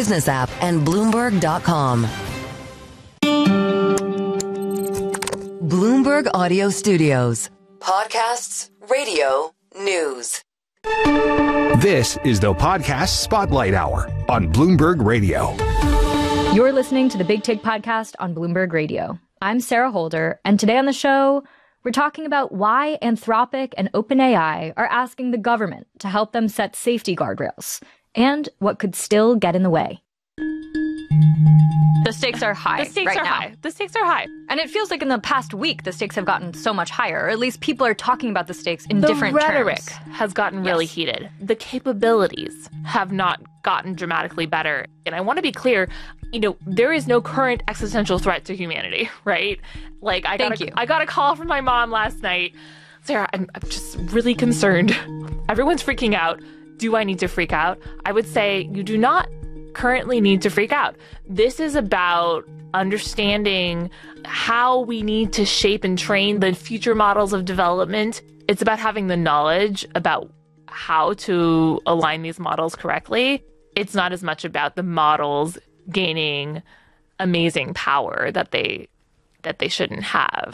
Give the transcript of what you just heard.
Business app, and Bloomberg.com. Bloomberg Audio Studios. Podcasts, radio, news. This is the Podcast Spotlight Hour on Bloomberg Radio. You're listening to the Big Take Podcast on Bloomberg Radio. I'm Sarah Holder, and today on the show, we're talking about why Anthropic and OpenAI are asking the government to help them set safety guardrails, and what could still get in the way. The stakes are high. The stakes right are now. high. The stakes are high. And it feels like in the past week, the stakes have gotten so much higher, or at least people are talking about the stakes in different terms. The rhetoric has gotten really heated. The capabilities have not gotten dramatically better. And I want to be clear, there is no current existential threat to humanity, right? Like, I got a call from my mom last night. Sarah, I'm just really concerned. Everyone's freaking out. Do I need to freak out? I would say you do not currently need to freak out. This is about understanding how we need to shape and train the future models of development. It's about having the knowledge about how to align these models correctly. It's not as much about the models gaining amazing power that they shouldn't have.